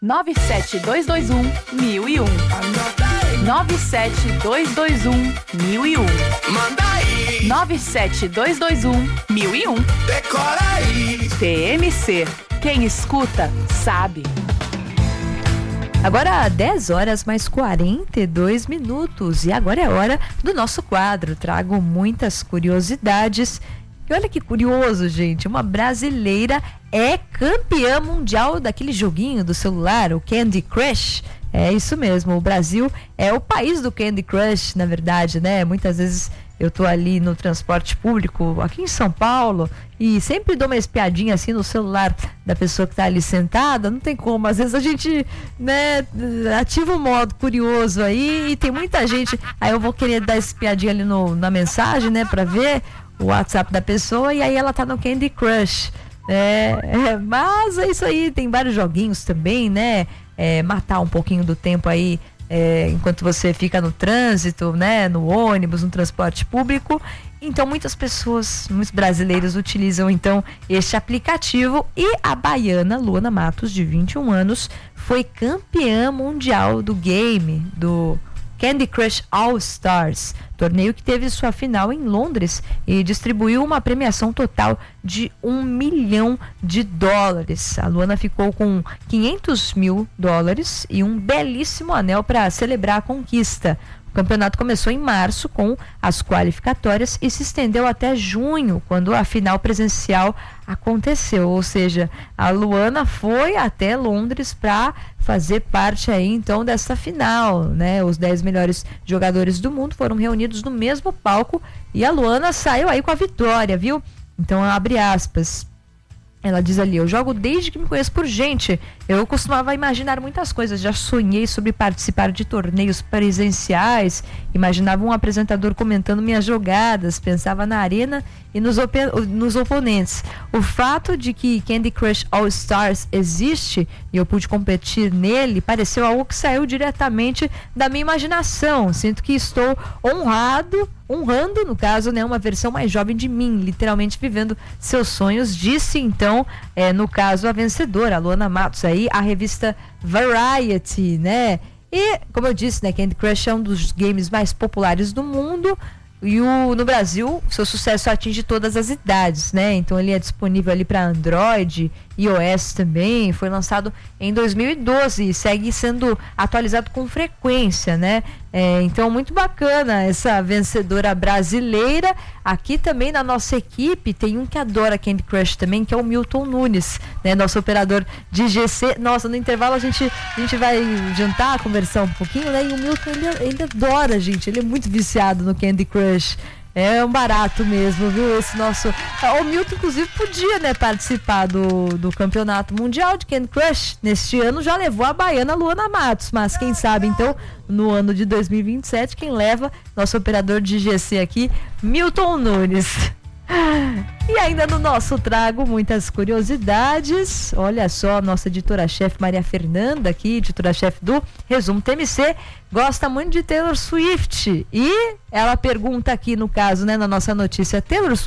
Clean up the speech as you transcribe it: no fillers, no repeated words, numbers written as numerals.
97221-1001. 97221-1001. Manda aí. 97221-1001. Decora aí. TMC. Quem escuta, sabe. Agora 10 horas mais 42 minutos e agora é hora do nosso quadro. Trago muitas curiosidades. E olha que curioso, gente, uma brasileira é campeã mundial daquele joguinho do celular, o Candy Crush. É isso mesmo, o Brasil é o país do Candy Crush, na verdade, né? Muitas vezes eu tô ali no transporte público, aqui em São Paulo, e sempre dou uma espiadinha assim no celular da pessoa que tá ali sentada. Não tem como, às vezes a gente, né, ativa um modo curioso aí e tem muita gente, aí eu vou querer dar espiadinha ali na mensagem, né, pra ver o WhatsApp da pessoa, e aí ela tá no Candy Crush. Mas é isso aí, tem vários joguinhos também, né? Matar um pouquinho do tempo aí enquanto você fica no trânsito, né? No ônibus, no transporte público. Então muitas pessoas, muitos brasileiros utilizam então este aplicativo, e a baiana Luana Matos, de 21 anos, foi campeã mundial do game, do Candy Crush All Stars, torneio que teve sua final em Londres e distribuiu uma premiação total de $1 milhão. A Luana ficou com $500 mil e um belíssimo anel para celebrar a conquista. O campeonato começou em março com as qualificatórias e se estendeu até junho, quando a final presencial aconteceu. Ou seja, a Luana foi até Londres para fazer parte aí então dessa final, né? Os 10 melhores jogadores do mundo foram reunidos no mesmo palco e a Luana saiu aí com a vitória, viu? Então, abre aspas. Ela diz ali: eu jogo desde que me conheço por gente. Eu costumava imaginar muitas coisas. Já sonhei sobre participar de torneios presenciais. Imaginava um apresentador comentando minhas jogadas. Pensava na arena e nos oponentes. O fato de que Candy Crush All Stars existe e eu pude competir nele pareceu algo que saiu diretamente da minha imaginação. Sinto que estou honrando, no caso, né, uma versão mais jovem de mim, literalmente vivendo seus sonhos, disse então, no caso, a vencedora, a Luana Matos, aí, a revista Variety, né? E, como eu disse, né, Candy Crush é um dos games mais populares do mundo. E no Brasil, seu sucesso atinge todas as idades, né? Então ele é disponível ali para Android, iOS também. Foi lançado em 2012 e segue sendo atualizado com frequência, né? Então, muito bacana essa vencedora brasileira. Aqui também na nossa equipe tem um que adora Candy Crush também, que é o Milton Nunes, né? Nosso operador de GC. Nossa, no intervalo a gente vai jantar, conversar um pouquinho, né? E o Milton, ele adora, gente. Ele é muito viciado no Candy Crush. É um barato mesmo, viu? Esse nosso... O Milton, inclusive, podia, né, participar do campeonato mundial de Candy Crush. Neste ano já levou a baiana Luana Matos, mas quem sabe, então, no ano de 2027, quem leva, nosso operador de GC aqui, Milton Nunes. E ainda no nosso trago muitas curiosidades. Olha só, a nossa editora-chefe Maria Fernanda aqui, editora-chefe do Resumo TMC, gosta muito de Taylor Swift. E ela pergunta aqui, no caso, né, na nossa notícia: Taylor